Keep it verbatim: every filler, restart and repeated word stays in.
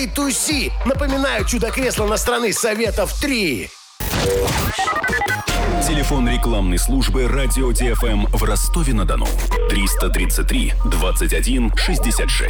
Туси. Напоминаю, чудо-кресло на страны Советов три. Телефон рекламной службы «Радио ди эф эм» в Ростове-на-Дону. триста тридцать три двадцать один шестьдесят шесть.